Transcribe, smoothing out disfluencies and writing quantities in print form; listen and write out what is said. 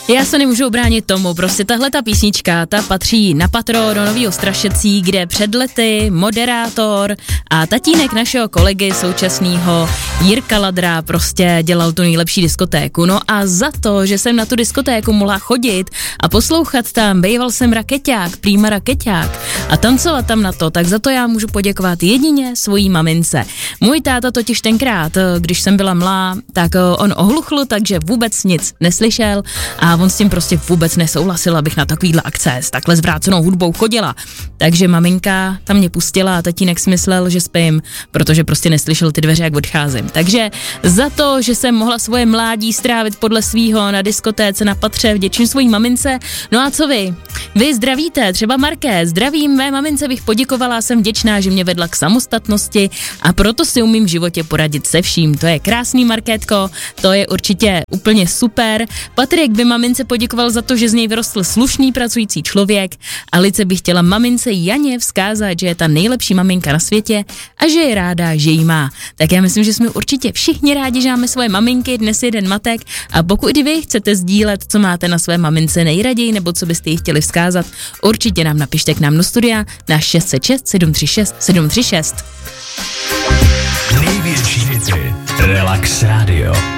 Já se nemůžu ubránit tomu, prostě tahle ta písnička, ta patří na patro do Novýho Strašecí, kde před lety moderátor a tatínek našeho kolegy současného Jirka Ladra prostě dělal tu nejlepší diskotéku. No a za to, že jsem na tu diskotéku mohla chodit a poslouchat tam, bejval jsem rakeťák, prýma rakeťák a tancovat tam na to, tak za to já můžu poděkovat jedině svojí mamince. Můj táta totiž tenkrát, když jsem byla mlá, tak on ohluchl, takže vůbec nic neslyšel a on s tím prostě vůbec nesouhlasil, abych na takovýhle akce s takhle zvrácenou hudbou chodila. Takže maminka tam mě pustila a tatínek si myslel, že spím, protože prostě neslyšel ty dveře, jak odcházím. Takže za to, že jsem mohla svoje mládí strávit podle svýho na diskotéce na patře, vděčím svojí mamince. No a co vy? Vy zdravíte, třeba Marké, zdravím, mé mamince bych poděkovala, jsem vděčná, že mě vedla k samostatnosti a proto si umím v životě poradit se vším. To je krásný, Markétko, to je určitě úplně super. Patrik by mamince poděkoval za to, že z něj vyrostl slušný pracující člověk a Lice by chtěla mamince Janě vzkázat, že je ta nejlepší maminka na světě a že je ráda, že jí má. Tak já myslím, že jsme určitě všichni rádi, že máme svoje maminky, dnes jeden matek a pokud i vy chcete sdílet, co máte na své mamince nejraději nebo co byste jí chtěli vzkázat, určitě nám napište k nám do studia na 606 736 736. Největší hity Relax Radio.